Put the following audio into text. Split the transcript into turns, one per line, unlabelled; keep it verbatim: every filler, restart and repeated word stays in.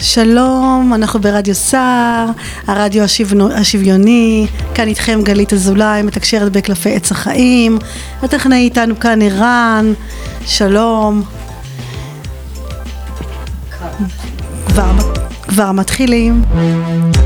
שלום, אנחנו ברדיו סער, הרדיו השוויוני, כאן איתכם גלית אזולאי, מתקשרת בקלפי עץ החיים, הטכנאי איתנו כאן ערן, שלום. כבר, כבר מתחילים.